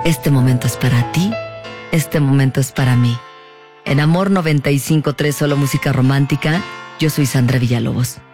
Este momento es para ti, este momento es para mí. En Amor 95.3, solo música romántica, yo soy Sandra Villalobos.